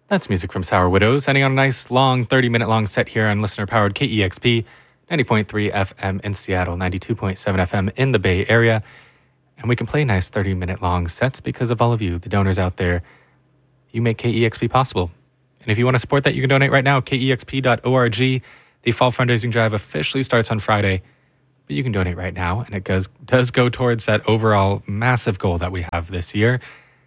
That's music from Sour Widows, ending on a nice, long, 30-minute long set here on listener-powered KEXP, 90.3 FM in Seattle, 92.7 FM in the Bay Area. And we can play nice 30-minute long sets because of all of you, the donors out there. You make KEXP possible. And if you want to support that, you can donate right now, kexp.org. The fall fundraising drive officially starts on Friday, but you can donate right now, and it does go towards that overall massive goal that we have this year.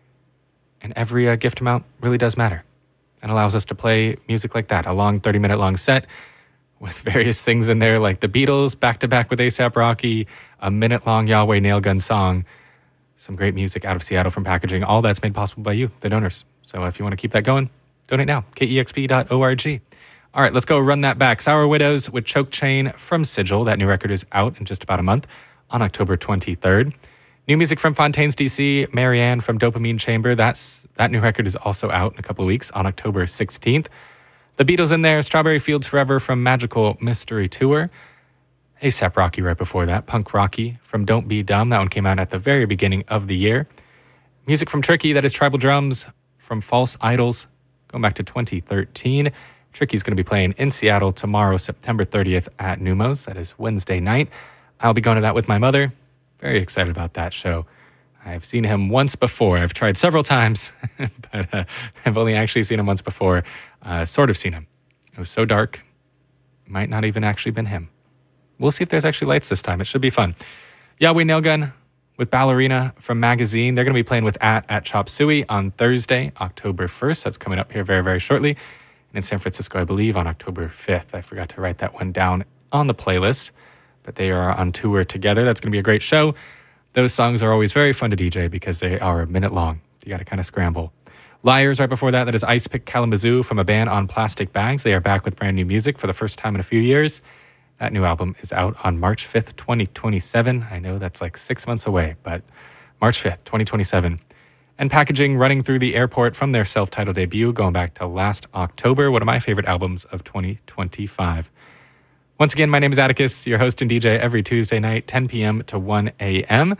And every gift amount really does matter and allows us to play music like that, a long 30-minute long set with various things in there like the Beatles, back-to-back with A$AP Rocky, a minute-long Yahweh Nailgun song, some great music out of Seattle from Packaging. All that's made possible by you, the donors. So if you want to keep that going, donate now, kexp.org. All right, let's go run that back. Sour Widows with Choke Chain from Sigil. That new record is out in just about a month on October 23rd. New music from Fontaines DC, Marianne from Dopamine Chamber. That new record is also out in a couple of weeks on October 16th. The Beatles in there, Strawberry Fields Forever from Magical Mystery Tour. A$AP Rocky right before that, Punk Rocky from Don't Be Dumb. That one came out at the very beginning of the year. Music from Tricky, that is Tribal Drums from False Idols, going back to 2013. Tricky's going to be playing in Seattle tomorrow, September 30th at Numos. That is Wednesday night. I'll be going to that with my mother. Very excited about that show. I've seen him once before. I've tried several times, but I've only actually seen him once before. Sort of seen him. It was so dark. Might not even actually been him. We'll see if there's actually lights this time. It should be fun. Yahweh Nailgun with Ballerina from Magazine. They're going to be playing with at Chop Suey on Thursday, October 1st. That's coming up here very, very shortly. And in San Francisco, I believe, on October 5th. I forgot to write that one down on the playlist. But they are on tour together. That's going to be a great show. Those songs are always very fun to DJ because they are a minute long. You got to kind of scramble. Liars right before that. That is Ice Pick Kalamazoo from a band on Plastic Bags. They are back with brand new music for the first time in a few years. That new album is out on March 5th, 2027. I know that's like 6 months away, but March 5th, 2027. And Packaging running through the airport from their self-titled debut going back to last October. One of my favorite albums of 2025. Once again, my name is Atticus, your host and DJ every Tuesday night, 10 p.m. to 1 a.m.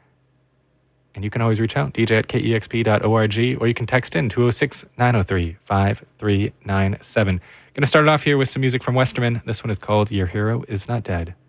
And you can always reach out, dj at kexp.org, or you can text in 206-903-5397. Going to start it off here with some music from Westerman. This one is called Your Hero Is Not Dead.